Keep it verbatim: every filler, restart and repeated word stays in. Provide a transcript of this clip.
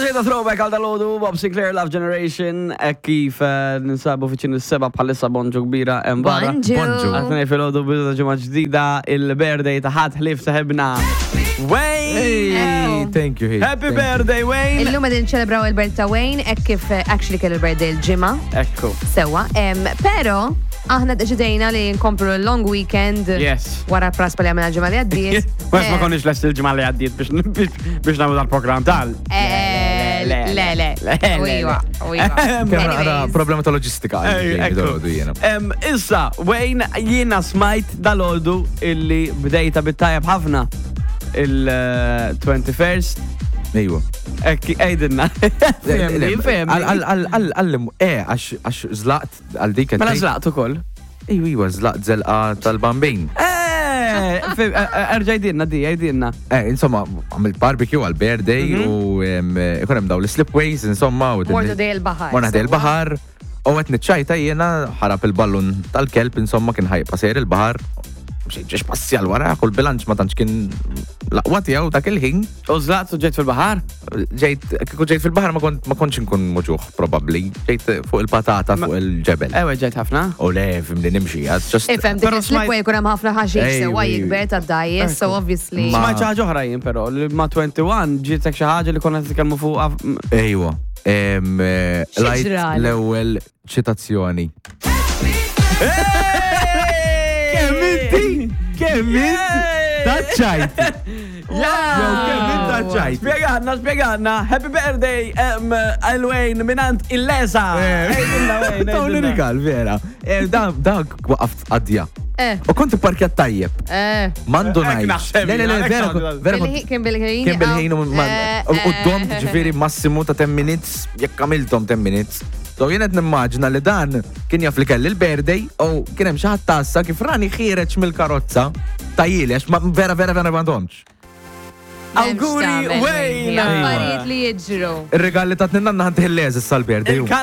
Xejda throwback għal dal-ħodu, Bob Sinclair, Love Generation, ek kif ninsabu fiċin is-seba bħalissa bonġu kbira embara. Bonġu. Għatnej fil-ħodu bizda ġumma ġdida, il-birthday ta' ħad ħlif saħibna Wayne! Hey, thank you. Hey, Happy thank birthday, Wayne! Illum għedin ċelebraw il-birthday ta' Wayne, ek kif actually kell il-birthday il-ġimma. Ekku. Sewa. Em, Pero, aħna deċidejna li nkomplu l-long weekend. Yes. Wara praspa li għamena ġimma li għaddiet. Bas ma konniex l-est il-ġimma li għaddiet biex namu dal-program tal. Le, le, le. Uiwa, uiwa. Kena problema ta' loġistika. Em, Issa, Wayne, jiena smajt dal-ħodu illi bdejta bit-tajab ħafna il-twenty-first. Ejwa. Ekki, ejdinna. Femni, femni. Għallim, eh, għax zlaqt għal dik. Mela zlaqt u koll. Ejwa, ejwa, zlaqt zelqa tal-bambin. Eh, erġajdinna di, ejdinna. Eh, insomma, għamilt barbecue għal-birthday u ikonem daw l-slipways, insomma. Mordu dej il-bahar. Morna dej il-bahar. U għet nitċajta jena ħarab il-ballun tal-kelb, insomma, kien ħajqa sejr il-bahar. Ġeġ passi għal-wara, kull bilanċ ma tantx kien laqwa tiegħu dak il-ħin. U żlaqt u ġejt fil-baħar? Ġejt, kieku ġejt fil-baħar ma kontx inkun muġuħ, probabbli. Ġejt fuq il-patata fuq il-ġebel. Ewa ġejt ħafna? U le, fimli nimxi, just. Ifem, dik il-slipway kun hemm ħafna ħaxix sewa jikber tad-dajjes, so obviously. Ma ħaġa oħra jien però, ma twenty-one ġiet hekk xi ħaġa li konna nitkellmu fuqha. Ejwa. Lajt l-ewwel ċitazzjoni. Kevin taċċajt. Kevin taċċajt. Spiegħanna, spiegħanna. Happy birthday, Wayne, minant il-lesa. Tawni rikal, vera. Da waqaft għadja. U konti parkjat tajjeb. Mandu najt. Le, le, le, vera. vera. Kien bil-ħin. Kien bil-ħin u d-dom ġifiri massimu ta' ten minutes, jekk għamiltom ten minutes. So jenet nimmaġna li dan kien jaf li kelli l-birthday u kien hemm xi ħadd tassa kif rani ħireġ mill-karozza tajjili għax vera vera vera m'għandhomx. Awguri Wayne! Affarijiet li jiġru. Ir-regali ta' tninna naħantih il-leż issa l-birthday.